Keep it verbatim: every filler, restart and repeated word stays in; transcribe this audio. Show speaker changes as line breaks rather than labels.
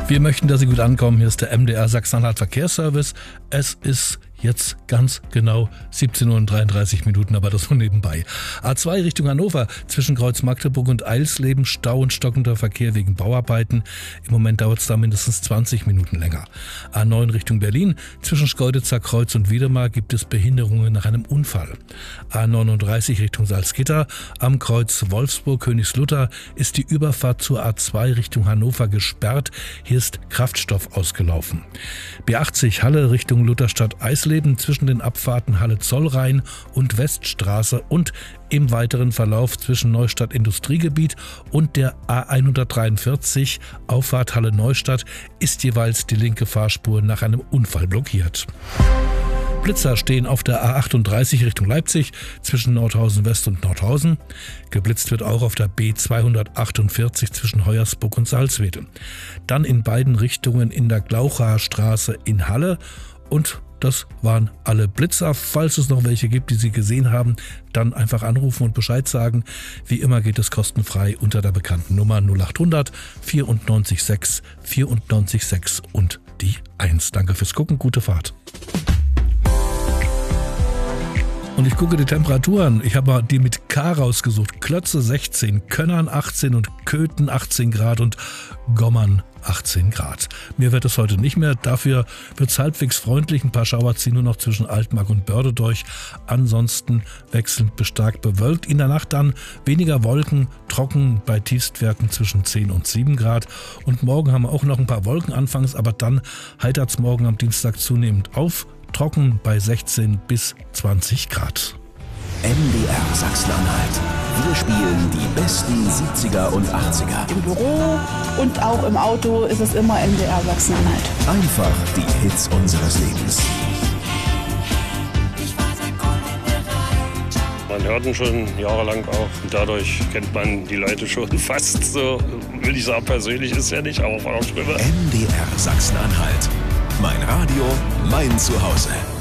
Wir möchten, dass Sie gut ankommen. Hier ist der M D R Sachsen-Anhalt Verkehrsservice. Es ist jetzt ganz genau siebzehn Uhr und dreiunddreißig Minuten, aber das nur nebenbei. A zwei Richtung Hannover, zwischen Kreuz Magdeburg und Eilsleben, Stau und stockender Verkehr wegen Bauarbeiten. Im Moment dauert es da mindestens zwanzig Minuten länger. A neun Richtung Berlin, zwischen Schkeuditzer Kreuz und Wiedemar gibt es Behinderungen nach einem Unfall. A neununddreißig Richtung Salzgitter, am Kreuz Wolfsburg-Königslutter ist die Überfahrt zur A zwei Richtung Hannover gesperrt. Hier ist Kraftstoff ausgelaufen. B achtzig Halle Richtung Lutherstadt-Eisleben, zwischen den Abfahrten Halle-Zollrhein und Weststraße und im weiteren Verlauf zwischen Neustadt Industriegebiet und der A hundertdreiundvierzig Auffahrt Halle-Neustadt ist jeweils die linke Fahrspur nach einem Unfall blockiert. Blitzer stehen auf der A achtunddreißig Richtung Leipzig zwischen Nordhausen West und Nordhausen. Geblitzt wird auch auf der B zweihundertachtundvierzig zwischen Hoyersburg und Salzwedel. Dann in beiden Richtungen in der Glauchaer Straße in Halle. Und das waren alle Blitzer. Falls es noch welche gibt, die Sie gesehen haben, dann einfach anrufen und Bescheid sagen. Wie immer geht es kostenfrei unter der bekannten Nummer null achthundert vierundneunzig sechs vierundneunzig sechs und die eins. Danke fürs Gucken, gute Fahrt. Und ich gucke die Temperaturen. Ich habe die mit K rausgesucht. Klötze sechzehn, Könnern achtzehn und Köthen achtzehn Grad und Gommern achtzehn Grad. Mir wird es heute nicht mehr. Dafür wird es halbwegs freundlich. Ein paar Schauer ziehen nur noch zwischen Altmark und Börde durch. Ansonsten wechselnd bis stark bewölkt. In der Nacht dann weniger Wolken, trocken bei Tiefstwerten zwischen zehn und sieben Grad. Und morgen haben wir auch noch ein paar Wolken anfangs, aber dann heitert es morgen am Dienstag zunehmend auf. Trocken bei sechzehn bis zwanzig Grad.
M D R Sachsen-Anhalt. Wir spielen die besten siebziger und achtziger.
Im Büro und auch im Auto ist es immer M D R Sachsen-Anhalt.
Einfach die Hits unseres Lebens.
Man hört ihn schon jahrelang auch. Und dadurch kennt man die Leute schon fast so, will ich sagen, persönlich ist ja nicht, aber von der Stimme.
M D R Sachsen-Anhalt. Mein Radio, mein Zuhause.